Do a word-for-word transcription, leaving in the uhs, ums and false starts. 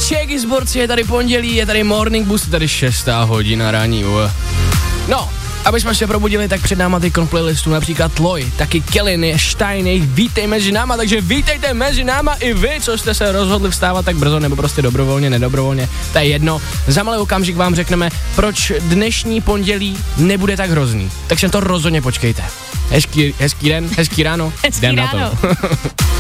Čeky zborci, je tady pondělí, je tady Morning Boost, je tady šestá hodina ranní. No, aby jsme se probudili, tak před náma ty playlistu například Loj, taky Kelly, Steiny, vítej mezi náma, takže vítejte mezi náma i vy, co jste se rozhodli vstávat tak brzo, nebo prostě dobrovolně, nedobrovolně, to je jedno. Za malý okamžik vám řekneme, proč dnešní pondělí nebude tak hrozný, takže to rozhodně počkejte. Hezký, hezký den, hezký ráno, hezký jdem ráno. na to.